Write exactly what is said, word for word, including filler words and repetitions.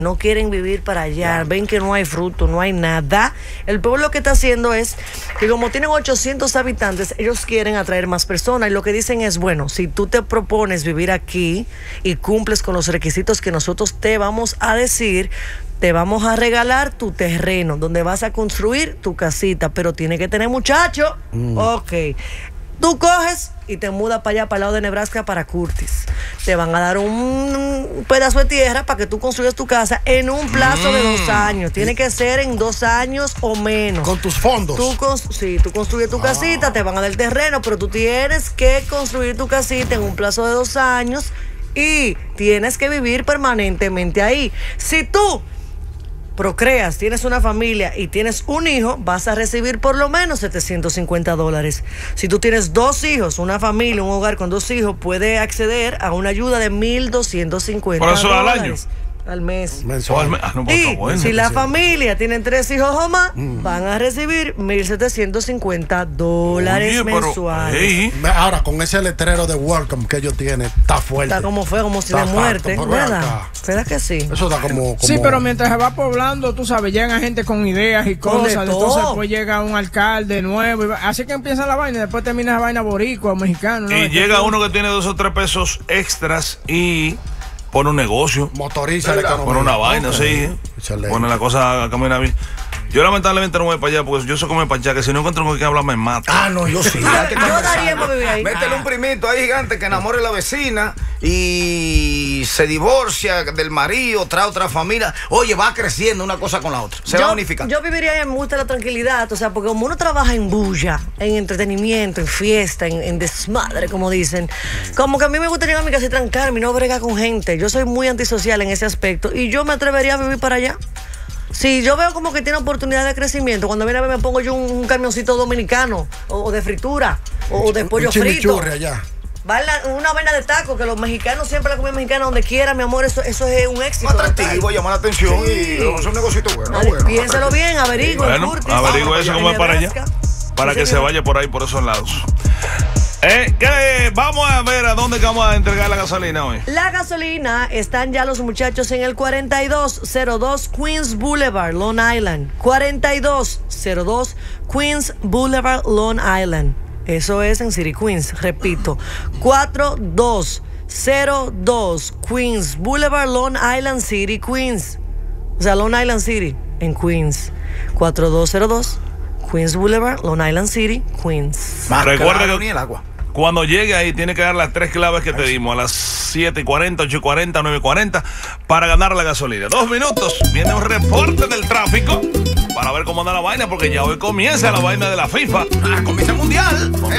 no quieren vivir para allá, ven que no hay fruto, no hay nada. El pueblo lo que está haciendo es que como tienen ochocientos habitantes, ellos quieren atraer más personas y lo que dicen es, bueno, si tú te propones vivir aquí y cumples con los requisitos que nosotros te vamos a decir, te vamos a regalar tu terreno donde vas a construir tu casita, pero tiene que tener muchacho. Mm. Ok. Tú coges y te mudas para allá, para el lado de Nebraska, para Curtis. Te van a dar un pedazo de tierra para que tú construyas tu casa en un plazo mm. de dos años. Tiene que ser en dos años o menos. ¿Con tus fondos? Tú sí, tú construyes tu ah. casita, te van a dar el terreno, pero tú tienes que construir tu casita en un plazo de dos años y tienes que vivir permanentemente ahí. Si tú procreas, tienes una familia y tienes un hijo, vas a recibir por lo menos setecientos cincuenta dólares. Si tú tienes dos hijos, una familia, un hogar con dos hijos, puede acceder a una ayuda de mil doscientos cincuenta dólares. ¿Por eso al año? Al mes. Mensual. Ah, no, y bueno, si la familia tiene tres hijos o más, mm. van a recibir mil setecientos cincuenta dólares Oye, mensuales. Hey. Ahora, con ese letrero de welcome que ellos tienen, está fuerte. Está como fue, como si de muerte. ¿Verdad? ¿Verdad que sí? Eso está como, como... Sí, pero mientras se va poblando, tú sabes, llegan gente con ideas y cosas. Entonces, después llega un alcalde nuevo. Y así que empieza la vaina y después termina la vaina boricua, mexicano. ¿no? Y llega uno que tiene dos o tres pesos extras y pone un negocio, motoriza la economía, pone una vaina, okay. sí, Excelente. Pone la cosa a caminar bien. Yo lamentablemente no voy para allá porque yo soy como para allá, que si no encuentro con quien hablar me mata. Ah, no, yo sí. Yo daría para vivir ahí. Métele un primito ahí gigante que enamore a la vecina y se divorcia del marido, trae otra familia. Oye, va creciendo una cosa con la otra. Se yo, va unificando. Yo viviría ahí, me gusta la tranquilidad, o sea, porque como uno trabaja en bulla, en entretenimiento, en fiesta, en, en desmadre, como dicen, como que a mí me gusta llegar a mi casa y trancarme y no bregar con gente. Yo soy muy antisocial en ese aspecto y yo me atrevería a vivir para allá. Si yo veo como que tiene oportunidad de crecimiento, cuando viene a ver me pongo yo un, un camioncito dominicano o, o de fritura o, o de pollo un frito. Allá. Va la, una vaina de taco, que los mexicanos siempre la comida mexicana donde quiera, mi amor, eso, eso es un éxito. Atractivo, llama la atención sí. y es un negocito bueno. Vale, bueno piénselo atractivo. bien, averigüe. Bueno, averigüe eso como es para allá, para sí, que señor. se vaya por ahí, por esos lados. Eh, ¿qué? Vamos a ver a dónde vamos a entregar la gasolina hoy. La gasolina, están ya los muchachos en el cuarenta y dos cero dos Queens Boulevard, Long Island. cuarenta y dos cero dos Queens Boulevard, Long Island. Eso es en City Queens, repito. cuarenta y dos cero dos Queens Boulevard, Long Island City, Queens. O sea, Long Island City, en Queens. cuarenta y dos cero dos Queens Boulevard, Long Island City, Queens. Recuerda que ni el agua. Cuando llegue ahí, tiene que dar las tres claves que te dimos, a las siete y cuarenta, ocho y cuarenta, nueve y cuarenta, para ganar la gasolina. Dos minutos, viene un reporte del tráfico para ver cómo anda la vaina, porque ya hoy comienza la vaina de la FIFA. Ah, comienza el mundial.